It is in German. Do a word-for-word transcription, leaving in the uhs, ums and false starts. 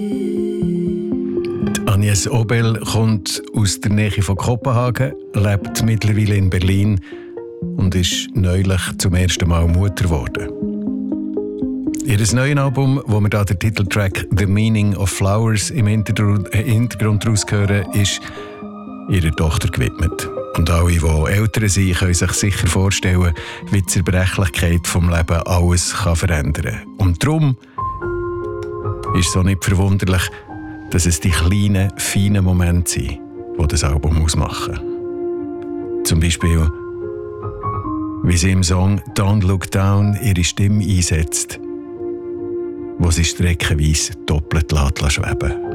Agnes Obel kommt aus der Nähe von Kopenhagen, lebt mittlerweile in Berlin und ist neulich zum ersten Mal Mutter geworden. Ihr neues Album, wo wir da den Titeltrack «The Meaning of Flowers» im Hintergrund raushören, ist ihrer Tochter gewidmet. Und alle, die Eltern sind, können sich sicher vorstellen, wie die Zerbrechlichkeit des Lebens alles kann verändern kann. Und darum ist es auch nicht verwunderlich, dass es die kleinen, feinen Momente sind, die das Album ausmachen. Zum Beispiel, wie sie im Song «Don't Look Down» ihre Stimme einsetzt, wo sie streckenweise doppelt schweben lässt.